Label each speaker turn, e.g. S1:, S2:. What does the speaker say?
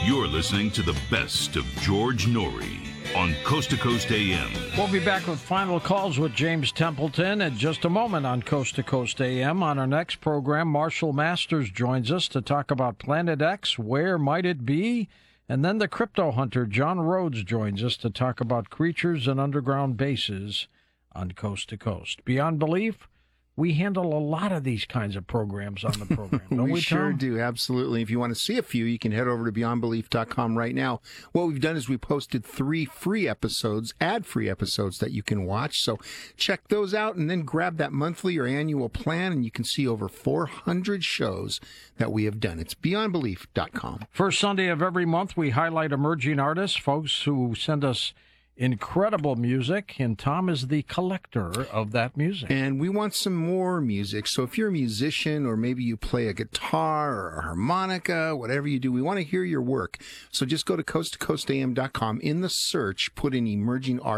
S1: You're listening to the best of George Norrie on Coast to Coast AM.
S2: We'll be back with final calls with James Templeton in just a moment on Coast to Coast AM. On our next program, Marshall Masters joins us to talk about Planet X, where might it be? And then the crypto hunter John Rhodes joins us to talk about creatures and underground bases on Coast to Coast. Beyond Belief, we handle a lot of these kinds of programs on the program, don't we,
S3: sure
S2: Tom?
S3: do, absolutely. If you want to see a few, you can head over to beyondbelief.com right now. What we've done is we posted 3 free episodes, ad-free episodes that you can watch. So check those out and then grab that monthly or annual plan, and you can see over 400 shows that we have done. It's beyondbelief.com.
S2: First Sunday of every month, we highlight emerging artists, folks who send us incredible music, and Tom is the collector of that music.
S3: And we want some more music. So if you're a musician, or maybe you play a guitar or a harmonica, whatever you do, we want to hear your work. So just go to coasttocoastam.com. In the search, put in emerging artists.